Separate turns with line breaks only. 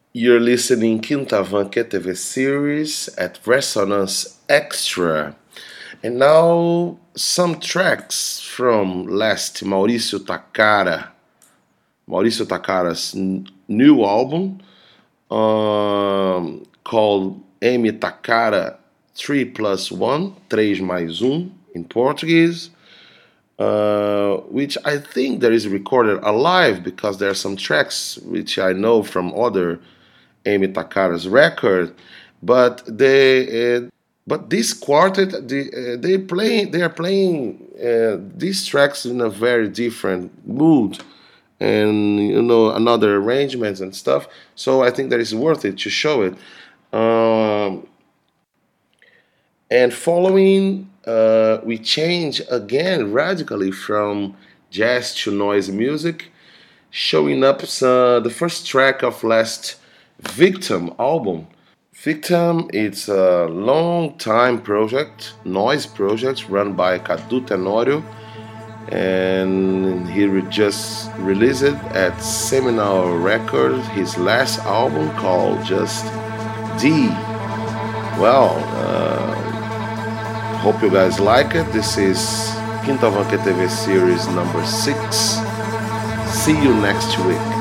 You're listening Quintavan TV series at Resonance Extra. And now some tracks from last Mauricio Takara's new album called M Takara 3 plus 1, 3 mais 1 in Portuguese, which I think there is recorded alive because there are some tracks which I know from other Amy Takara's record, but this quartet they are playing these tracks in a very different mood and another arrangements and stuff. So I think that is worth it to show it. And following, we change again radically from jazz to noise music, showing up the first track of last Victim album. Victim is a long time project, noise project run by Cadu Tenorio, and he just released it at Seminal Records, his last album called just D. Well, hope you guys like it. This is Quinta Vanque TV series number 6. See you next week.